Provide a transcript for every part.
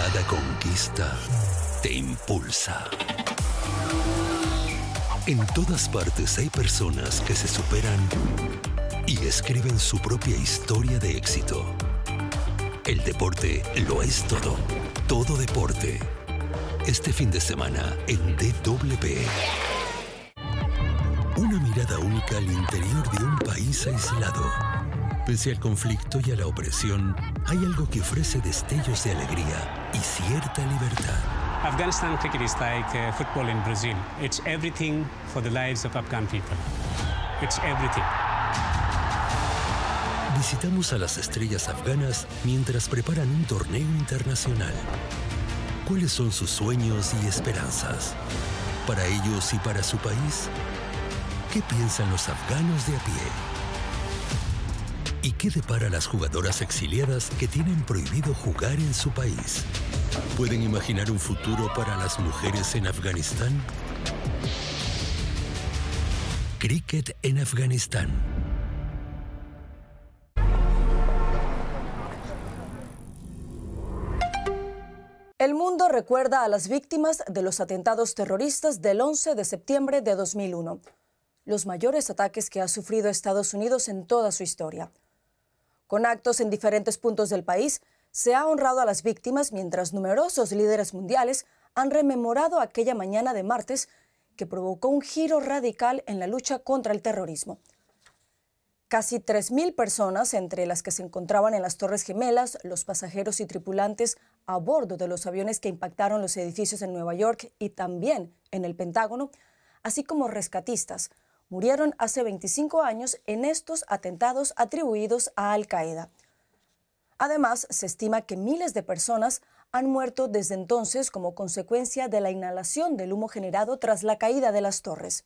Cada conquista te impulsa. En todas partes hay personas que se superan y escriben su propia historia de éxito. El deporte lo es todo. Todo deporte. Este fin de semana en DW. Una mirada única al interior de un país aislado. Pese al conflicto y a la opresión, hay algo que ofrece destellos de alegría y cierta libertad. Afghanistan cricket is like football in Brazil. It's everything for the lives of Afghan people. It's everything. Visitamos a las estrellas afganas mientras preparan un torneo internacional. ¿Cuáles son sus sueños y esperanzas? Para ellos y para su país, ¿qué piensan los afganos de a pie? ¿Y qué depara las jugadoras exiliadas que tienen prohibido jugar en su país? ¿Pueden imaginar un futuro para las mujeres en Afganistán? Cricket en Afganistán. El mundo recuerda a las víctimas de los atentados terroristas del 11 de septiembre de 2001, los mayores ataques que ha sufrido Estados Unidos en toda su historia. Con actos en diferentes puntos del país, se ha honrado a las víctimas mientras numerosos líderes mundiales han rememorado aquella mañana de martes que provocó un giro radical en la lucha contra el terrorismo. Casi 3.000 personas, entre las que se encontraban en las Torres Gemelas, los pasajeros y tripulantes a bordo de los aviones que impactaron los edificios en Nueva York y también en el Pentágono, así como rescatistas, murieron hace 25 años en estos atentados atribuidos a Al-Qaeda. Además, se estima que miles de personas han muerto desde entonces como consecuencia de la inhalación del humo generado tras la caída de las torres.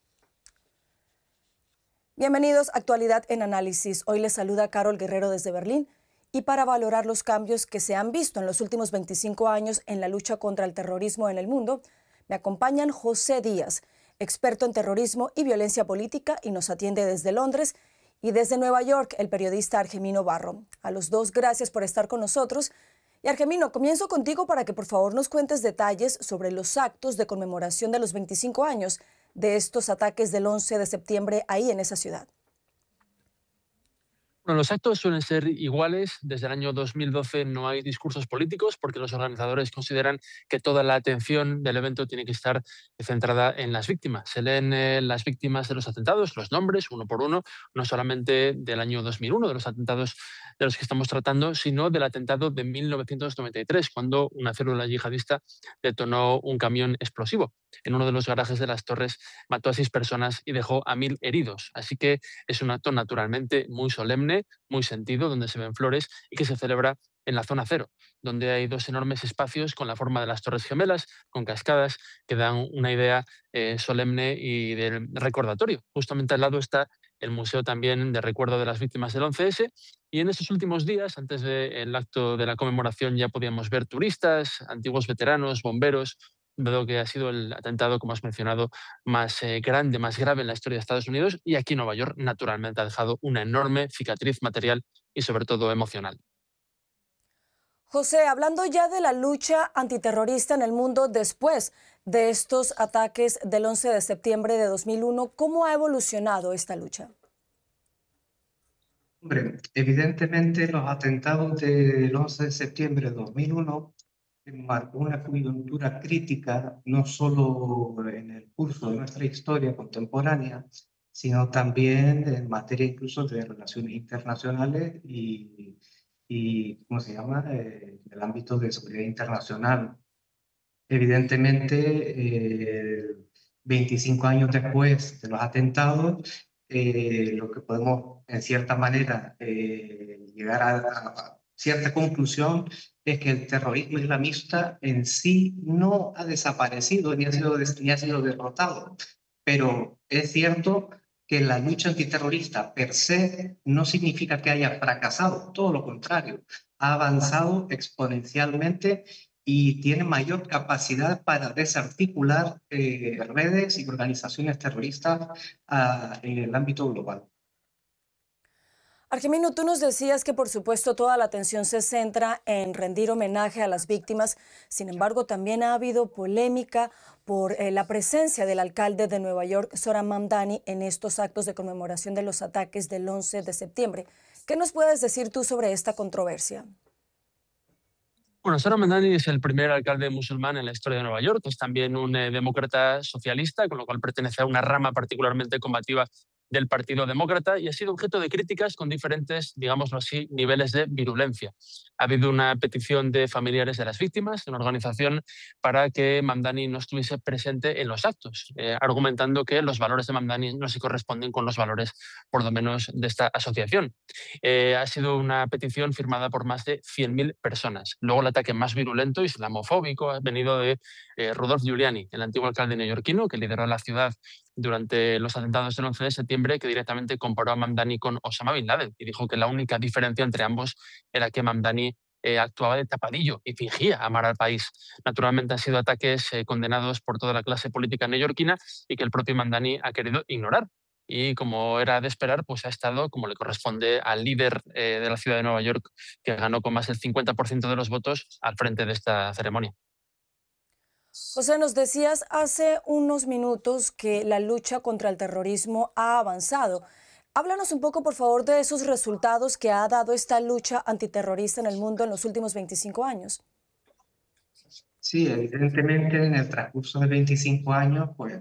Bienvenidos a Actualidad en Análisis. Hoy les saluda Carol Guerrero desde Berlín y para valorar los cambios que se han visto en los últimos 25 años en la lucha contra el terrorismo en el mundo, me acompañan José Díaz, experto en terrorismo y violencia política, y nos atiende desde Londres, y desde Nueva York, el periodista Argemino Barro. A los dos, gracias por estar con nosotros. Y Argemino, comienzo contigo para que por favor nos cuentes detalles sobre los actos de conmemoración de los 25 años de estos ataques del 11 de septiembre ahí en esa ciudad. Bueno, los actos suelen ser iguales. Desde el año 2012 no hay discursos políticos porque los organizadores consideran que toda la atención del evento tiene que estar centrada en las víctimas. Se leen las víctimas de los atentados, los nombres, uno por uno, no solamente del año 2001, de los atentados de los que estamos tratando, sino del atentado de 1993, cuando una célula yihadista detonó un camión explosivo en uno de los garajes de las torres, mató a 6 personas y dejó a 1.000 heridos. Así que es un acto naturalmente muy solemne, muy sentido, donde se ven flores y que se celebra en la zona cero, donde hay 2 enormes espacios con la forma de las Torres Gemelas, con cascadas, que dan una idea solemne y de recordatorio. Justamente al lado está el Museo también de Recuerdo de las Víctimas del 11S, y en estos últimos días, antes del acto de la conmemoración, ya podíamos ver turistas, antiguos veteranos, bomberos, dado que ha sido el atentado, como has mencionado, más grande, más grave en la historia de Estados Unidos, y aquí en Nueva York, naturalmente, ha dejado una enorme cicatriz material y sobre todo emocional. José, hablando ya de la lucha antiterrorista en el mundo después de estos ataques del 11 de septiembre de 2001, ¿cómo ha evolucionado esta lucha? Hombre, evidentemente los atentados del 11 de septiembre de 2001 marcó una coyuntura crítica no solo en el curso de nuestra historia contemporánea, sino también en materia incluso de relaciones internacionales ¿cómo se llama?, el ámbito de seguridad internacional. Evidentemente, 25 años después de los atentados, lo que podemos, en cierta manera, llegar a cierta conclusión es que el terrorismo islamista en sí no ha desaparecido ni ha sido derrotado. Pero es cierto que la lucha antiterrorista per se no significa que haya fracasado, todo lo contrario, ha avanzado exponencialmente y tiene mayor capacidad para desarticular redes y organizaciones terroristas en el ámbito global. Argemino, tú nos decías que por supuesto toda la atención se centra en rendir homenaje a las víctimas. Sin embargo, también ha habido polémica por la presencia del alcalde de Nueva York, Zohran Mamdani, en estos actos de conmemoración de los ataques del 11 de septiembre. ¿Qué nos puedes decir tú sobre esta controversia? Bueno, Zohran Mamdani es el primer alcalde musulmán en la historia de Nueva York. Es también un demócrata socialista, con lo cual pertenece a una rama particularmente combativa del Partido Demócrata y ha sido objeto de críticas con diferentes, digámoslo así, niveles de virulencia. Ha habido una petición de familiares de las víctimas, de una organización, para que Mamdani no estuviese presente en los actos, argumentando que los valores de Mamdani no se corresponden con los valores, por lo menos, de esta asociación. Ha sido una petición firmada por más de 100.000 personas. Luego el ataque más virulento y islamofóbico ha venido de Rudolph Giuliani, el antiguo alcalde neoyorquino que lideró la ciudad durante los atentados del 11 de septiembre, que directamente comparó a Mamdani con Osama Bin Laden y dijo que la única diferencia entre ambos era que Mamdani actuaba de tapadillo y fingía amar al país. Naturalmente han sido ataques condenados por toda la clase política neoyorquina y que el propio Mamdani ha querido ignorar. Y como era de esperar, pues ha estado, como le corresponde al líder de la ciudad de Nueva York, que ganó con más del 50% de los votos, al frente de esta ceremonia. José, nos decías hace unos minutos que la lucha contra el terrorismo ha avanzado. Háblanos un poco, por favor, de esos resultados que ha dado esta lucha antiterrorista en el mundo en los últimos 25 años. Sí, evidentemente en el transcurso de 25 años, pues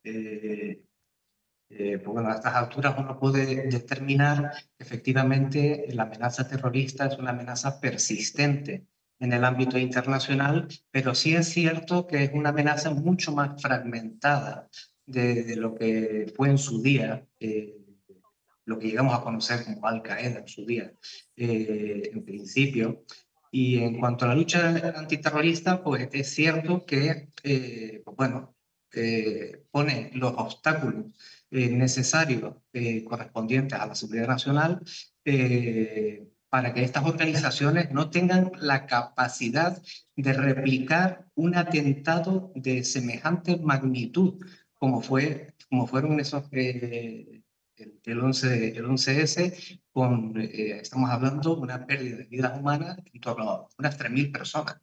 bueno, a estas alturas uno puede determinar que efectivamente la amenaza terrorista es una amenaza persistente en el ámbito internacional, pero sí es cierto que es una amenaza mucho más fragmentada de lo que fue en su día, lo que llegamos a conocer como Al-Qaeda en su día, en principio. Y en cuanto a la lucha antiterrorista, pues es cierto que, pues bueno, pone los obstáculos necesarios correspondientes a la seguridad nacional para que estas organizaciones no tengan la capacidad de replicar un atentado de semejante magnitud como fueron esos el 11S, estamos hablando de una pérdida de vidas humanas en torno a unas 3.000 personas.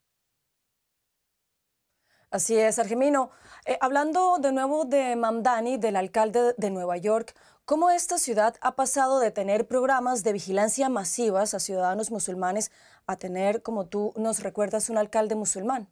Así es, Argemino. Hablando de nuevo de Mamdani, del alcalde de Nueva York, ¿cómo esta ciudad ha pasado de tener programas de vigilancia masivas a ciudadanos musulmanes a tener, como tú nos recuerdas, un alcalde musulmán?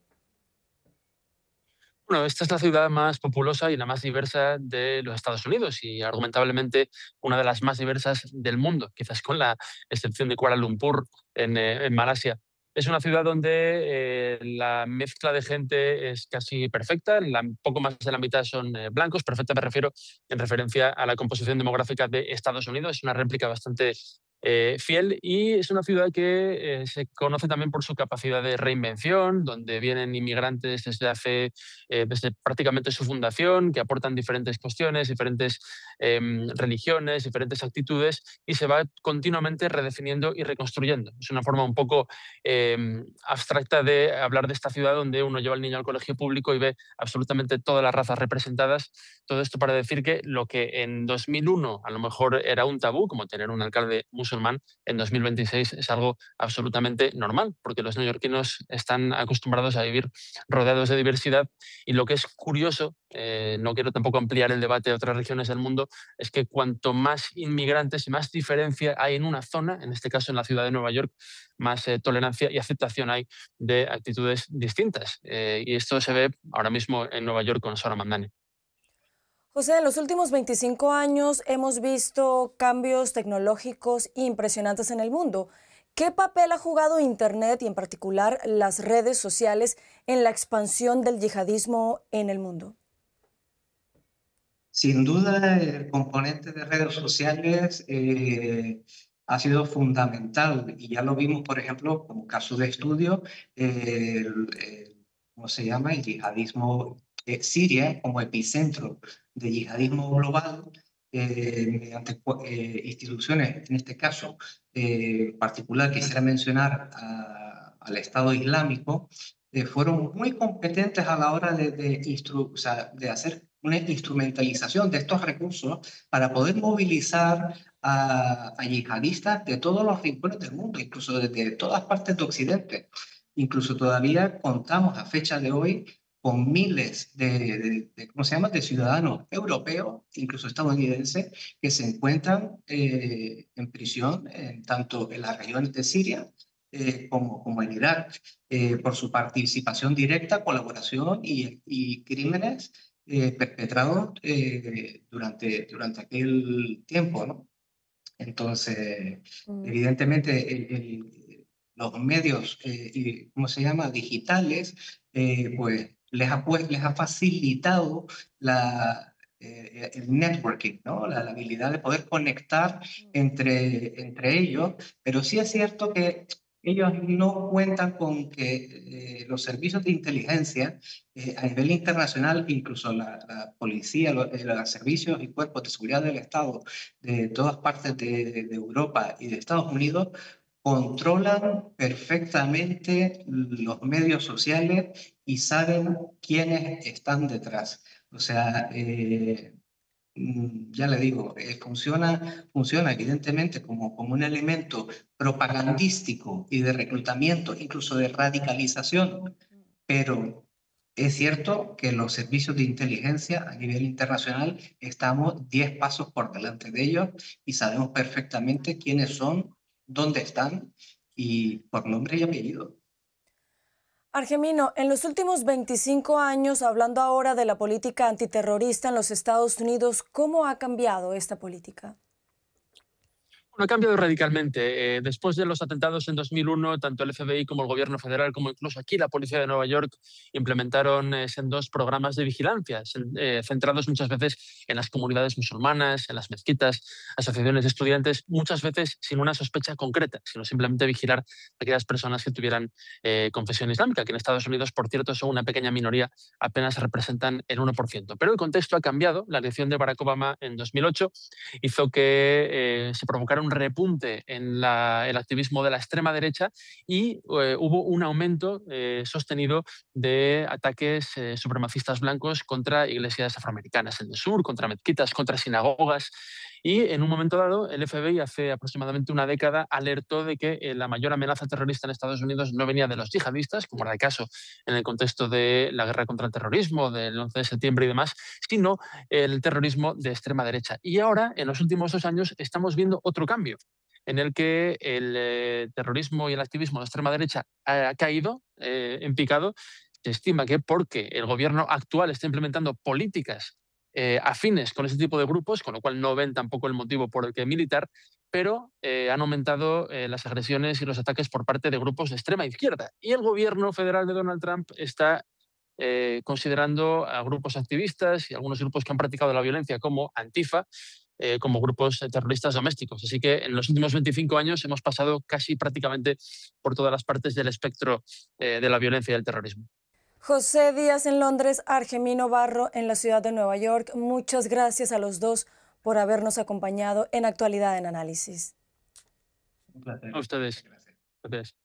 Bueno, esta es la ciudad más populosa y la más diversa de los Estados Unidos y argumentablemente una de las más diversas del mundo, quizás con la excepción de Kuala Lumpur en Malasia. Es una ciudad donde la mezcla de gente es casi perfecta, poco más de la mitad son blancos, perfecta me refiero en referencia a la composición demográfica de Estados Unidos, es una réplica bastante fiel y es una ciudad que se conoce también por su capacidad de reinvención, donde vienen inmigrantes desde prácticamente su fundación, que aportan diferentes cuestiones, diferentes religiones, diferentes actitudes y se va continuamente redefiniendo y reconstruyendo. Es una forma un poco abstracta de hablar de esta ciudad donde uno lleva al niño al colegio público y ve absolutamente todas las razas representadas. Todo esto para decir que lo que en 2001 a lo mejor era un tabú, como tener un alcalde musulmán, en 2026 es algo absolutamente normal, porque los neoyorquinos están acostumbrados a vivir rodeados de diversidad y lo que es curioso, no quiero tampoco ampliar el debate a otras regiones del mundo, es que cuanto más inmigrantes y más diferencia hay en una zona, en este caso en la ciudad de Nueva York, más tolerancia y aceptación hay de actitudes distintas. Y esto se ve ahora mismo en Nueva York con Zohran Mamdani. José, en los últimos 25 años hemos visto cambios tecnológicos impresionantes en el mundo. ¿Qué papel ha jugado Internet y en particular las redes sociales en la expansión del yihadismo en el mundo? Sin duda, el componente de redes sociales ha sido fundamental y ya lo vimos, por ejemplo, como caso de estudio, ¿cómo se llama? El yihadismo Siria como epicentro de yihadismo global mediante instituciones, en este caso en particular quisiera mencionar al Estado Islámico, fueron muy competentes a la hora de hacer una instrumentalización de estos recursos para poder movilizar a yihadistas de todos los rincones del mundo, incluso desde todas partes de Occidente. Incluso todavía contamos a fecha de hoy con miles ¿cómo se llama?, de ciudadanos europeos, incluso estadounidenses, que se encuentran en prisión, tanto en las regiones de Siria como en Irak, por su participación directa, colaboración y crímenes perpetrados durante aquel tiempo, ¿no? Entonces, evidentemente, los medios, ¿cómo se llama?, digitales, pues les ha facilitado el networking, ¿no? La habilidad de poder conectar entre ellos, pero sí es cierto que ellos no cuentan con que los servicios de inteligencia a nivel internacional, incluso la policía, los servicios y cuerpos de seguridad del Estado de todas partes de Europa y de Estados Unidos, controlan perfectamente los medios sociales y saben quiénes están detrás. O sea, ya le digo, funciona evidentemente como un elemento propagandístico y de reclutamiento, incluso de radicalización, pero es cierto que los servicios de inteligencia a nivel internacional estamos 10 pasos por delante de ellos y sabemos perfectamente quiénes son, dónde están y por nombre y apellido. Argemino, en los últimos 25 años, hablando ahora de la política antiterrorista en los Estados Unidos, ¿cómo ha cambiado esta política? Bueno, ha cambiado radicalmente. Después de los atentados en 2001, tanto el FBI como el gobierno federal, como incluso aquí la policía de Nueva York, implementaron sendos programas de vigilancia, centrados muchas veces en las comunidades musulmanas, en las mezquitas, asociaciones de estudiantes, muchas veces sin una sospecha concreta, sino simplemente vigilar a aquellas personas que tuvieran confesión islámica, que en Estados Unidos, por cierto, son una pequeña minoría, apenas representan el 1%. Pero el contexto ha cambiado. La elección de Barack Obama en 2008 hizo que se provocara un repunte en el activismo de la extrema derecha y hubo un aumento sostenido de ataques supremacistas blancos contra iglesias afroamericanas en el sur, contra mezquitas, contra sinagogas. Y en un momento dado, el FBI, hace aproximadamente una década, alertó de que la mayor amenaza terrorista en Estados Unidos no venía de los yihadistas, como era el caso en el contexto de la guerra contra el terrorismo, del 11 de septiembre y demás, sino el terrorismo de extrema derecha. Y ahora, en los últimos 2 años, estamos viendo otro cambio, en el que el terrorismo y el activismo de extrema derecha ha caído en picado. Se estima que porque el gobierno actual está implementando políticas afines con ese tipo de grupos, con lo cual no ven tampoco el motivo por el que militar, pero han aumentado las agresiones y los ataques por parte de grupos de extrema izquierda. Y el gobierno federal de Donald Trump está considerando a grupos activistas y algunos grupos que han practicado la violencia como Antifa, como grupos terroristas domésticos. Así que en los últimos 25 años hemos pasado casi prácticamente por todas las partes del espectro de la violencia y del terrorismo. José Díaz en Londres, Argemino Barro en la ciudad de Nueva York. Muchas gracias a los dos por habernos acompañado en Actualidad en Análisis. Un placer. A ustedes. Gracias.